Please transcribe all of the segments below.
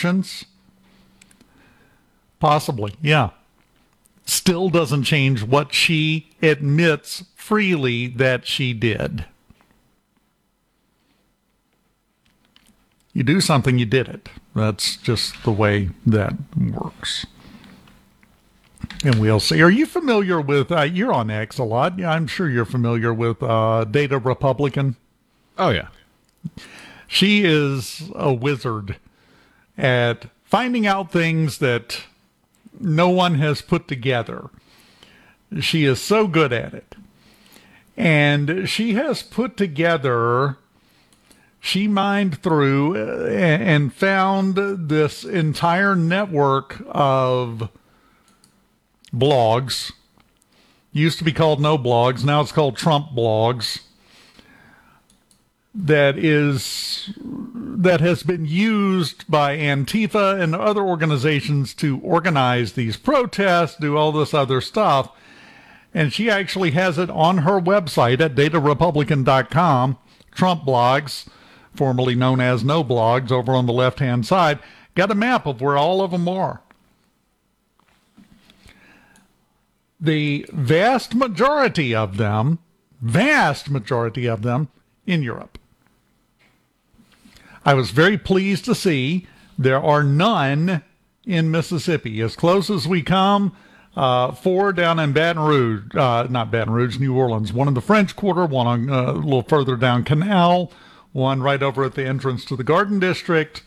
restrictions? Possibly, yeah. Still doesn't change what she admits freely that she did. You do something, you did it. That's just the way that works. And we'll see. Are you familiar with, you're on X a lot. Yeah, I'm sure you're familiar with Data Republican. Oh, yeah. She is a wizard at finding out things that no one has put together. She is so good at it. And she has put together, she mined through and found this entire network of blogs. Used to be called No Blogs. Now it's called Trump Blogs. That has been used by Antifa and other organizations to organize these protests, do all this other stuff. And she actually has it on her website at datarepublican.com. Trump Blogs, formerly known as No Blogs, over on the left-hand side, got a map of where all of them are. The vast majority of them in Europe. I was very pleased to see there are none in Mississippi. As close as we come, 4 down in Baton Rouge, not Baton Rouge, New Orleans. One in the French Quarter, one on, a little further down Canal, one right over at the entrance to the Garden District.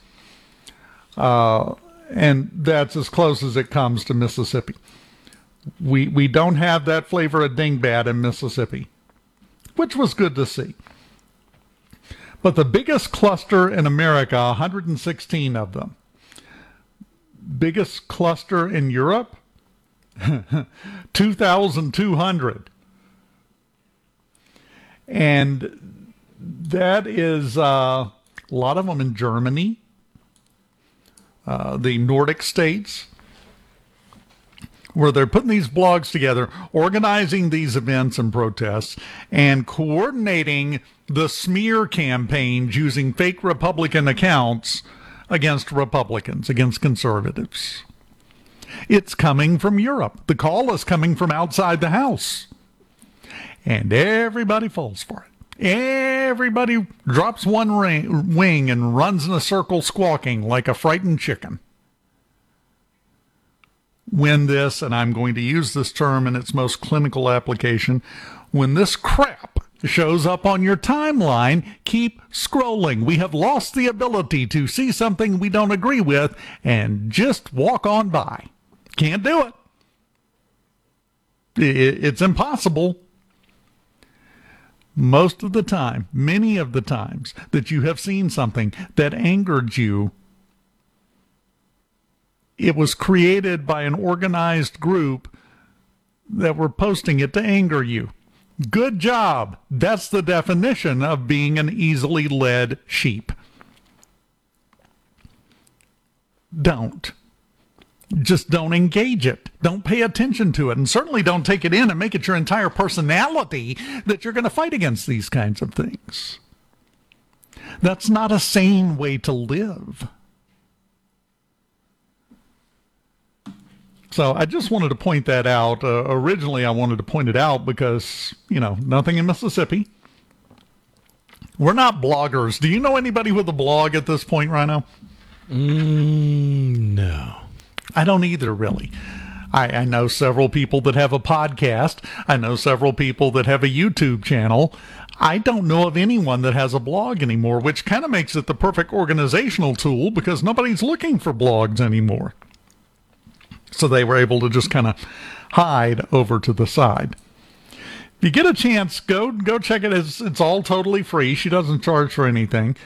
And that's as close as it comes to Mississippi. We don't have that flavor of dingbat in Mississippi, which was good to see. But the biggest cluster in America, 116 of them. Biggest cluster in Europe, 2,200. And that is a lot of them in Germany, the Nordic states, where they're putting these blogs together, organizing these events and protests, and coordinating the smear campaigns using fake Republican accounts against Republicans, against conservatives. It's coming from Europe. The call is coming from outside the house. And everybody falls for it. Everybody drops one wing and runs in a circle squawking like a frightened chicken. When this, and I'm going to use this term in its most clinical application, when this crap shows up on your timeline, keep scrolling. We have lost the ability to see something we don't agree with and just walk on by. Can't do it. It's impossible. Most of the time, many of the times that you have seen something that angered you, it was created by an organized group that were posting it to anger you. Good job. That's the definition of being an easily led sheep. Don't. Just don't engage it. Don't pay attention to it. And certainly don't take it in and make it your entire personality that you're going to fight against these kinds of things. That's not a sane way to live. So I just wanted to point that out. Originally, I wanted to point it out because, nothing in Mississippi. We're not bloggers. Do you know anybody with a blog at this point, Rhino? No. I don't either, really. I know several people that have a podcast. I know several people that have a YouTube channel. I don't know of anyone that has a blog anymore, which kind of makes it the perfect organizational tool because nobody's looking for blogs anymore. So they were able to just kind of hide over to the side. If you get a chance, go check it. It's all totally free. She doesn't charge for anything.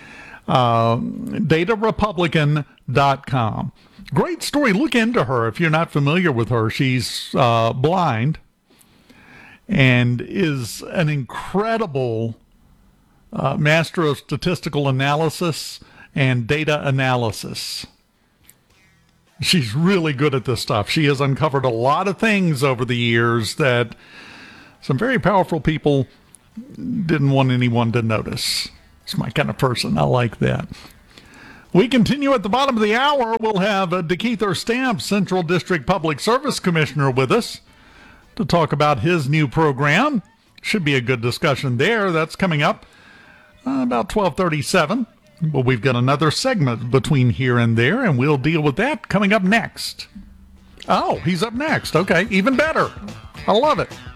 Datarepublican.com. Great story. Look into her if you're not familiar with her. She's blind and is an incredible master of statistical analysis and data analysis. She's really good at this stuff. She has uncovered a lot of things over the years that some very powerful people didn't want anyone to notice. It's my kind of person. I like that. We continue at the bottom of the hour. We'll have DeKeither Stamps, Central District Public Service Commissioner, with us to talk about his new program. Should be a good discussion there. That's coming up about 12:37. Well, we've got another segment between here and there, and we'll deal with that coming up next. Oh, he's up next. Okay, even better. I love it.